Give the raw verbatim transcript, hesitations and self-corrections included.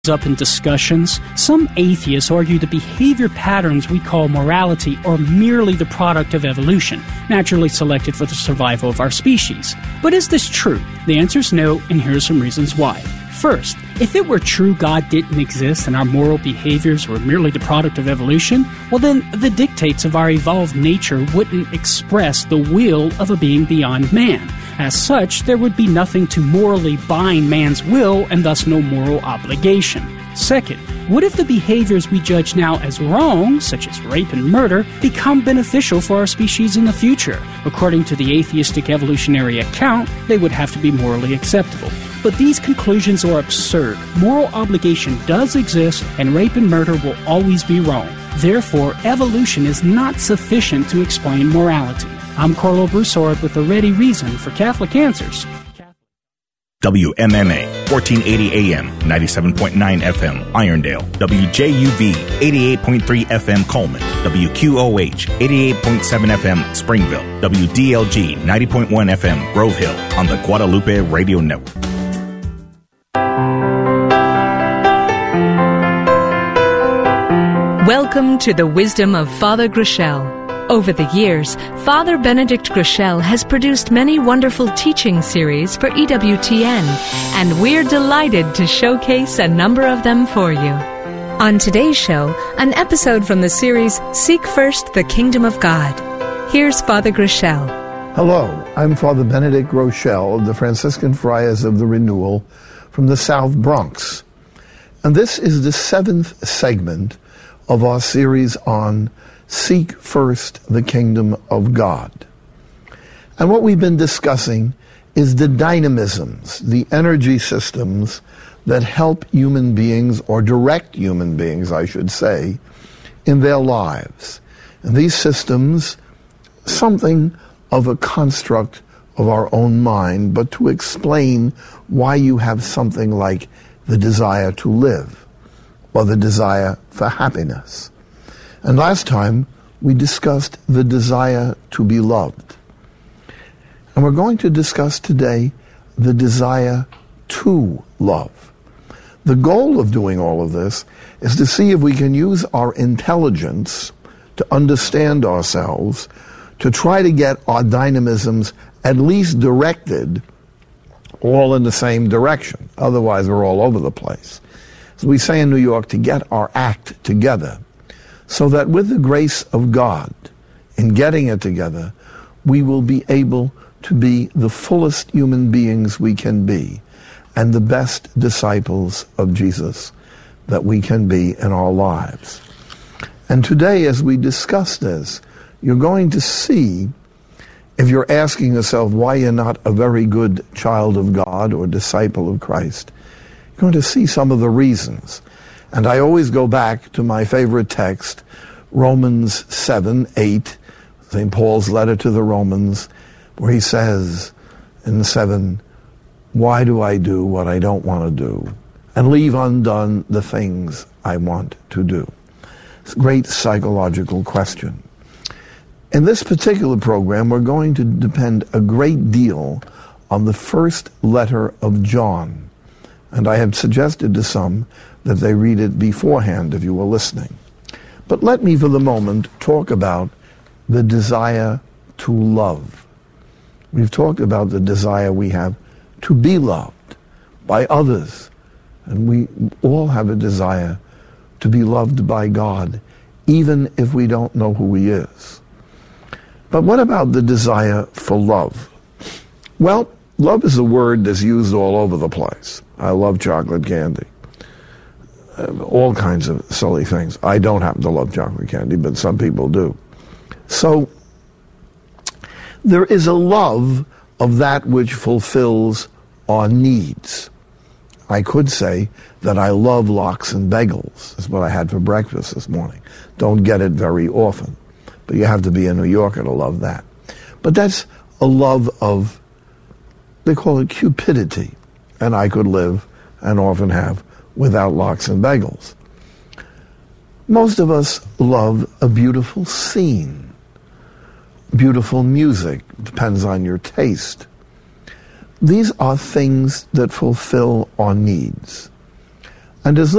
Up in discussions, some atheists argue the behavior patterns we call morality are merely the product of evolution, naturally selected for the survival of our species. But is this true? The answer is no, and here are some reasons why. First, if it were true God didn't exist and our moral behaviors were merely the product of evolution, well then the dictates of our evolved nature wouldn't express the will of a being beyond man. As such, there would be nothing to morally bind man's will and thus no moral obligation. Second, what if the behaviors we judge now as wrong, such as rape and murder, become beneficial for our species in the future? According to the atheistic evolutionary account, they would have to be morally acceptable. But these conclusions are absurd. Moral obligation does exist, and rape and murder will always be wrong. Therefore, evolution is not sufficient to explain morality. I'm Carlo Broussard with a ready reason for Catholic Answers. W M M A, fourteen eighty A M, ninety-seven point nine F M, Irondale. W J U V, eighty-eight point three F M, Coleman. W Q O H, eighty-eight point seven F M, Springville. W D L G, ninety point one F M, Grove Hill, on the Guadalupe Radio Network. Welcome to the wisdom of Father Groeschel. Over the years, Father Benedict Groeschel has produced many wonderful teaching series for E W T N, and we're delighted to showcase a number of them for you. On today's show, an episode from the series Seek First the Kingdom of God. Here's Father Groeschel. Hello, I'm Father Benedict Groeschel of the Franciscan Friars of the Renewal from the South Bronx. And this is the seventh segment of our series on Seek First the Kingdom of God. And what we've been discussing is the dynamisms, the energy systems that help human beings, or direct human beings, I should say, in their lives. And these systems, something of a construct of our own mind, but to explain why you have something like the desire to live, or the desire for happiness. And last time, we discussed the desire to be loved. And we're going to discuss today the desire to love. The goal of doing all of this is to see if we can use our intelligence to understand ourselves, to try to get our dynamisms at least directed all in the same direction. Otherwise, we're all over the place. As we say in New York, to get our act together, so that with the grace of God, in getting it together, we will be able to be the fullest human beings we can be, and the best disciples of Jesus that we can be in our lives. And today, as we discuss this, you're going to see, if you're asking yourself why you're not a very good child of God or disciple of Christ, you're going to see some of the reasons. And I always go back to my favorite text, Romans seven, eight, Saint Paul's letter to the Romans, where he says in seven, why do I do what I don't want to do, and leave undone the things I want to do? It's a great psychological question. In this particular program, we're going to depend a great deal on the first letter of John. And I have suggested to some that they read it beforehand if you were listening. But let me for the moment talk about the desire to love. We've talked about the desire we have to be loved by others. And we all have a desire to be loved by God, even if we don't know who He is. But what about the desire for love? Well, love is a word that's used all over the place. I love chocolate candy. Uh, all kinds of silly things. I don't happen to love chocolate candy, but some people do. So, there is a love of that which fulfills our needs. I could say that I love lox and bagels. That's what I had for breakfast this morning. Don't get it very often, but you have to be a New Yorker to love that. But that's a love of, they call it cupidity. And I could live, and often have, without lox and bagels. Most of us love a beautiful scene, beautiful music, depends on your taste. These are things that fulfill our needs. And as